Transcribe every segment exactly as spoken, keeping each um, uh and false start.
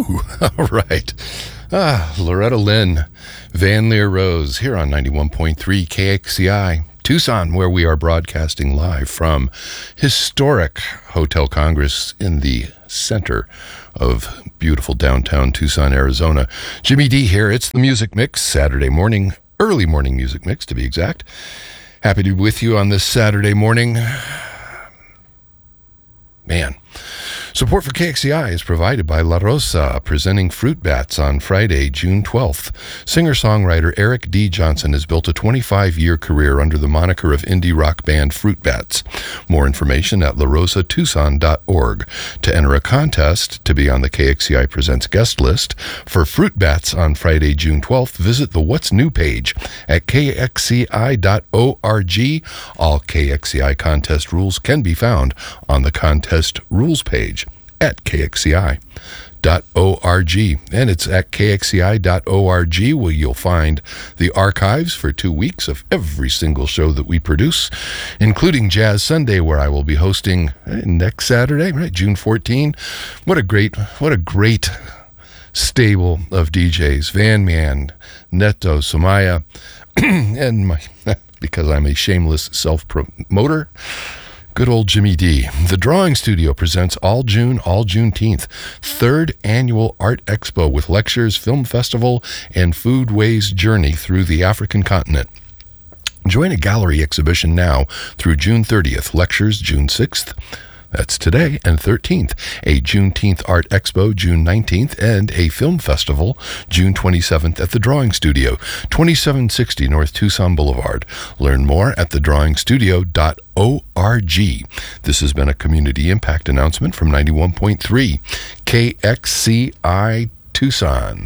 Woo! All right. Ah, Loretta Lynn, Van Leer Rose, here on ninety-one point three K X C I, Tucson, where we are broadcasting live from historic Hotel Congress in the center of beautiful downtown Tucson, Arizona. Jimmy D here. It's the Music Mix, Saturday morning, early morning Music Mix to be exact. Happy to be with you on this Saturday morning. Man. Support for K X C I is provided by La Rosa, presenting Fruit Bats on Friday, June twelfth. Singer-songwriter Eric D. Johnson has built a twenty-five year career under the moniker of indie rock band Fruit Bats. More information at la rosa tucson dot org. To enter a contest to be on the K X C I Presents guest list for Fruit Bats on Friday, June twelfth, visit the What's New page at k x c i dot org. All K X C I contest rules can be found on the contest rules page at k x c i dot org. And it's at k x c i dot org where you'll find the archives for two weeks of every single show that we produce, including Jazz Sunday, where I will be hosting next Saturday, right, June fourteenth. What a great, what a great stable of D Js. Van Man, Neto, Somaya, and my, because I'm a shameless self-promoter, good old Jimmy D. The Drawing Studio presents All June, All Juneteenth, third annual art expo with lectures, film festival, and foodways journey through the African continent. Join a gallery exhibition now through June thirtieth, lectures June sixth, that's today, and thirteenth, a Juneteenth Art Expo June nineteenth, and a film festival June twenty-seventh at the Drawing Studio, twenty-seven sixty North Tucson Boulevard. Learn more at the drawing studio dot org. This has been a community impact announcement from ninety-one point three K X C I Tucson.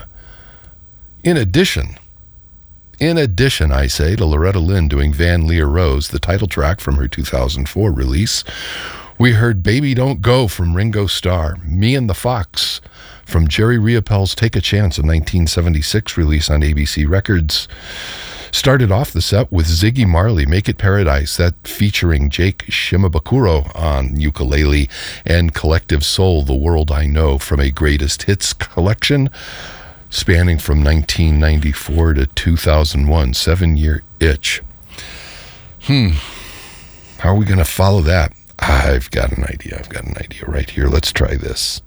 In addition, In addition, I say, to Loretta Lynn doing Van Leer Rose, the title track from her two thousand four release, we heard Baby Don't Go from Ringo Starr, Me and the Fox from Jerry Riopel's Take a Chance, a nineteen seventy-six release on A B C Records. Started off the set with Ziggy Marley, Make It Paradise, that featuring Jake Shimabukuro on ukulele, and Collective Soul, The World I Know, from a greatest hits collection spanning from nineteen ninety-four to two thousand one, seven-year itch. Hmm, how are we going to follow that? I've got an idea. I've got an idea right here. Let's try this.